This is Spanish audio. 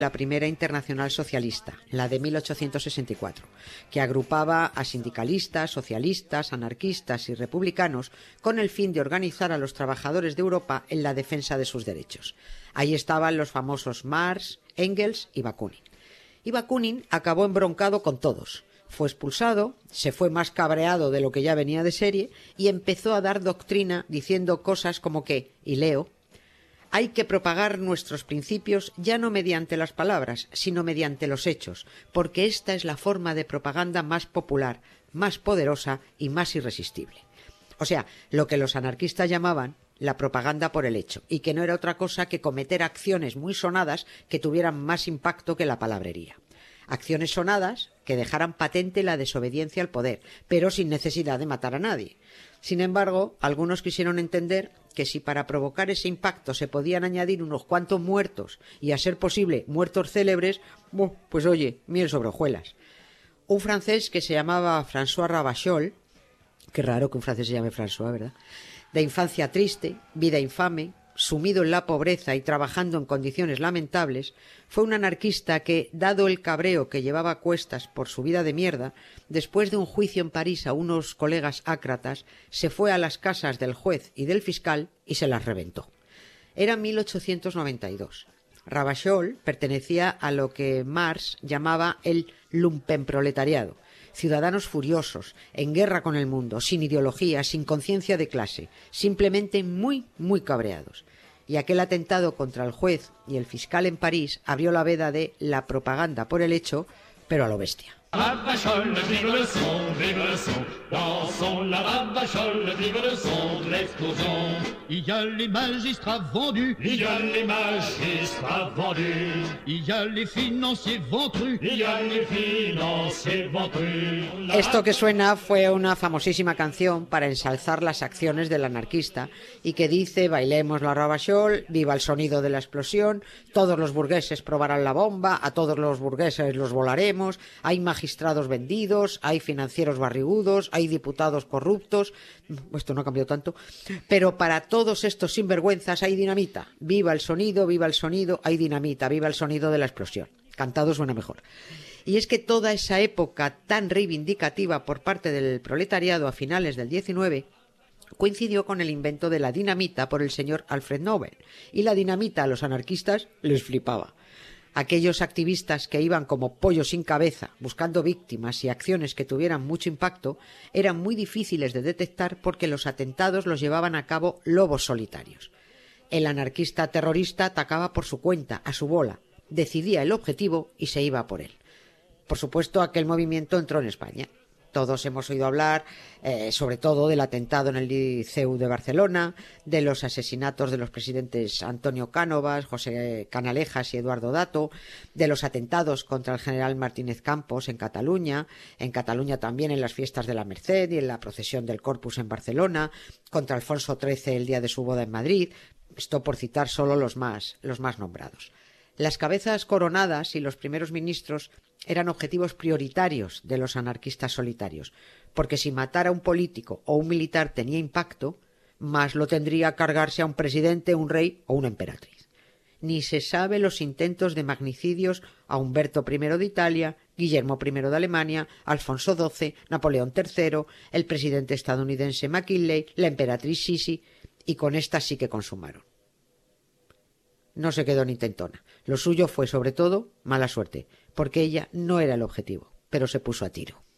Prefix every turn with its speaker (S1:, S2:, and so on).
S1: la primera internacional socialista, la de 1864, que agrupaba a sindicalistas, socialistas, anarquistas y republicanos con el fin de organizar a los trabajadores de Europa en la defensa de sus derechos. Ahí estaban los famosos Marx, Engels y Bakunin. Y Bakunin acabó embroncado con todos. Fue expulsado, se fue más cabreado de lo que ya venía de serie y empezó a dar doctrina diciendo cosas como que, y leo, hay que propagar nuestros principios ya no mediante las palabras, sino mediante los hechos, porque esta es la forma de propaganda más popular, más poderosa y más irresistible. O sea, lo que los anarquistas llamaban la propaganda por el hecho, y que no era otra cosa que cometer acciones muy sonadas que tuvieran más impacto que la palabrería. Acciones sonadas que dejaran patente la desobediencia al poder, pero sin necesidad de matar a nadie. Sin embargo, algunos quisieron entender que si para provocar ese impacto se podían añadir unos cuantos muertos y, a ser posible, muertos célebres, pues oye, miel sobre hojuelas. Un francés que se llamaba François Ravachol, qué raro que un francés se llame François, ¿verdad?, de infancia triste, vida infame, sumido en la pobreza y trabajando en condiciones lamentables, fue un anarquista que, dado el cabreo que llevaba a cuestas por su vida de mierda, después de un juicio en París a unos colegas ácratas, se fue a las casas del juez y del fiscal y se las reventó. Era 1892. Ravachol pertenecía a lo que Marx llamaba el lumpenproletariado, ciudadanos furiosos, en guerra con el mundo, sin ideología, sin conciencia de clase, simplemente muy, muy cabreados. Y aquel atentado contra el juez y el fiscal en París abrió la veda de la propaganda por el hecho, pero a lo bestia.
S2: Ravachol, vive le son, dansons la Ravachol, vive le son de l'explosion.
S3: Il y a les magistrats vendus,
S2: Il y a les magistrats vendus,
S3: il y a les financiers ventrus,
S2: il y a les financiers ventrus.
S1: Esto que suena fue una famosísima canción para ensalzar las acciones del anarquista y que dice: bailemos la Ravachol, viva el sonido de la explosión, todos los burgueses probarán la bomba, a todos los burgueses los volaremos, hay magistrados vendidos, hay financieros barrigudos, hay diputados corruptos. Esto no ha cambiado tanto, pero para todos estos sinvergüenzas hay dinamita. Viva el sonido, hay dinamita, viva el sonido de la explosión. Cantado suena mejor. Y es que toda esa época tan reivindicativa por parte del proletariado a finales del 19 coincidió con el invento de la dinamita por el señor Alfred Nobel, y la dinamita a los anarquistas les flipaba. Aquellos activistas que iban como pollos sin cabeza buscando víctimas y acciones que tuvieran mucho impacto eran muy difíciles de detectar porque los atentados los llevaban a cabo lobos solitarios. El anarquista terrorista atacaba por su cuenta, a su bola, decidía el objetivo y se iba por él. Por supuesto, aquel movimiento entró en España. Todos hemos oído hablar, sobre todo, del atentado en el Liceu de Barcelona, de los asesinatos de los presidentes Antonio Cánovas, José Canalejas y Eduardo Dato, de los atentados contra el general Martínez Campos en Cataluña también en las fiestas de la Merced y en la procesión del Corpus en Barcelona, contra Alfonso XIII el día de su boda en Madrid, esto por citar solo los más nombrados. Las cabezas coronadas y los primeros ministros eran objetivos prioritarios de los anarquistas solitarios, porque si matar a un político o un militar tenía impacto, más lo tendría cargarse a un presidente, un rey o una emperatriz. Ni se sabe los intentos de magnicidios a Humberto I de Italia, Guillermo I de Alemania, Alfonso XII, Napoleón III, el presidente estadounidense McKinley, la emperatriz Sisi, y con esta sí que consumaron. No se quedó ni intentona. Lo suyo fue, sobre todo, mala suerte, porque ella no era el objetivo, pero se puso a tiro.